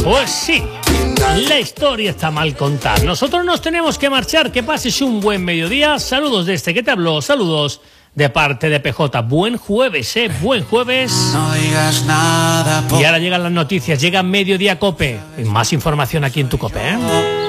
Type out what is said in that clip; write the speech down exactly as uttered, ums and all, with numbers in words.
Pues sí, la historia está mal contada. Nosotros nos tenemos que marchar. Que pases un buen mediodía. Saludos de este que te habló. Saludos de parte de P J. Buen jueves, ¿eh? Buen jueves. No digas nada. Y ahora llegan las noticias. Llega Mediodía Cope. Más información aquí en tu Cope, ¿eh?